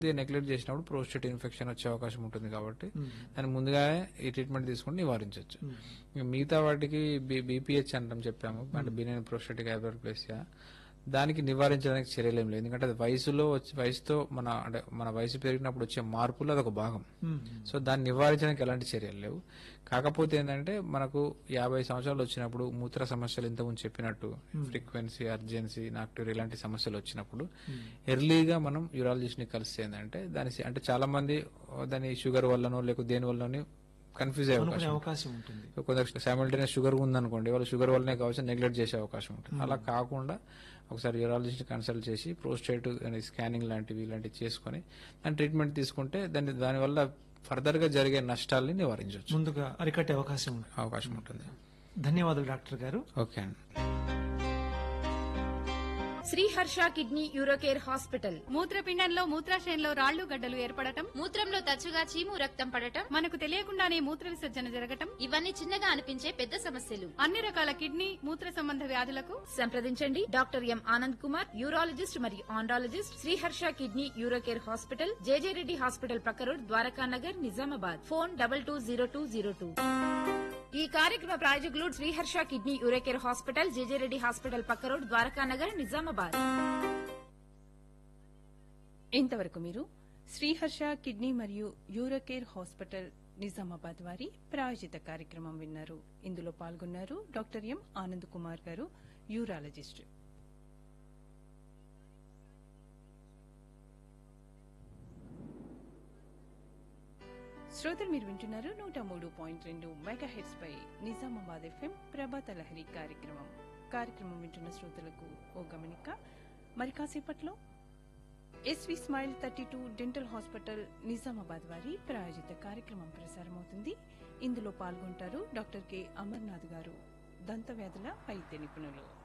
ఇది నెగ్లెక్ట్ చేసినప్పుడు prostate infection వచ్చే అవకాశం ఉంటుంది కాబట్టి దాన్ని ముందుగానే ఈ ట్రీట్మెంట్ తీసుకుని నివారించవచ్చు. మిగతా వాటికి బీపీహెచ్ అంటాం చెప్పాము, అంటే బినైన్ ప్రోస్టేటిక్ హైపర్ప్లేసియా, దానికి నివారించడానికి చర్యలు ఏం లేవు. ఎందుకంటే అది వయసుతో మన వయసు పెరిగినప్పుడు వచ్చే మార్పులు అదొక భాగం. సో దాన్ని నివారించడానికి ఎలాంటి చర్యలు లేవు. కాకపోతే ఏంటంటే మనకు 50 సంవత్సరాలు వచ్చినప్పుడు మూత్ర సమస్యలు ఇంతకుముందు చెప్పినట్టు ఫ్రీక్వెన్సీ, అర్జెన్సీ, నాక్టూర్ ఇలాంటి సమస్యలు వచ్చినప్పుడు ఎర్లీగా మనం యూరాలజిస్ట్ ని కలిస్తే ఏంటంటే అంటే చాలా మంది దాని షుగర్ వల్లనో లేకపోతే దేని వల్లనో కన్ఫ్యూజ్ అయ్యే అవకాశం ఉంటుంది. కొందరు సైమల్టేనియస్ షుగర్ ఉందనుకోండి, వాళ్ళు షుగర్ వల్లనే కావచ్చు నెగ్లెక్ట్ చేసే అవకాశం ఉంటుంది. అలా కాకుండా ఒకసారి యూరాలజిస్ట్ కన్సల్ట్ చేసి ప్రోస్టేట్ స్కానింగ్ ఇలాంటివి చేసుకుని దాని ట్రీట్మెంట్ తీసుకుంటే దానివల్ల ఫర్దర్ గా జరిగే నష్టాలని నివారించవచ్చు, ముందుగా అరికట్టే అవకాశం ఉంటుంది. ధన్యవాదాలు డాక్టర్ గారు. ఓకే అండి. Sriharsha kidney Eurocare hospital. మూత్రపిండంలో మూత్రాశయంలో రాళ్లు గడ్డలు ఏర్పడటం, మూత్రంలో తరచుగా చీము రక్తం పడటం, మనకు తెలియకుండానే మూత్ర విసర్జన జరగటం, ఇవన్నీ చిన్నగా అనిపించే పెద్ద సమస్యలు. అన్ని రకాల కిడ్నీ మూత్ర సంబంధ వ్యాధులకు సంప్రదించండి doctor M Anand Kumar, urologist మరియు andrologist, Sriharsha kidney Eurocare hospital, జేజే రెడ్డి హాస్పిటల్ పక్క రోడ్, ద్వారకానగర్, నిజామాబాద్. ఫోన్ 220202. ఈ కార్యక్రమ ప్రాయోజకులు శ్రీహర్ష కిడ్నీ యూరోకేర్ హాస్పిటల్, జేజే రెడ్డి హాస్పిటల్ పక్క రోడ్, ద్వారకానగర్, నిజామాబాద్. ఇంతవరకు మీరు శ్రీహర్ష కిడ్నీ మరియు యూరోకేర్ హాస్పిటల్ నిజామాబాద్ వారి ప్రాయోజిత కార్యక్రమం విన్నారు. ఇందులో పాల్గొన్నారు డాక్టర్ ఎం ఆనంద్ కుమార్ గారు, యూరాలజిస్ట్. శ్రోతలు మీరు వింటున్నారు 103.2 మెగాహెర్ట్జ్ పై నిజామాబాద్ ఎఫ్ఎం ప్రభాత లహరి కార్యక్రమం వింటున్న శ్రోతలకు ఓ గమనిక. మరి కాసేపట్లో SV smile 32 dental hospital Nizamabad వారి ప్రాయోజిత కార్యక్రమం ప్రసారమవుతుంది. ఇందులో పాల్గొంటారు డాక్టర్ కె అమర్నాథ్ గారు, దంత వ్యాధుల వైద్య నిపుణులు.